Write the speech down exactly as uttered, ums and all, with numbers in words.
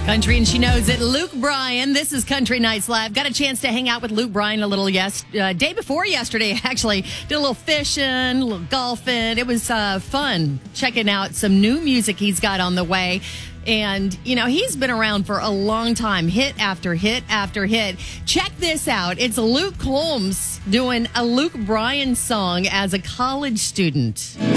Country and she knows it. Luke Bryan, this is Country Nights Live. Got a chance to hang out with Luke Bryan a little yes, uh, day before yesterday, actually. Did a little fishing, a little golfing. It was uh, fun checking out some new music he's got on the way. And, you know, he's been around for a long time, hit after hit after hit. Check this out. It's Luke Combs doing a Luke Bryan song as a college student.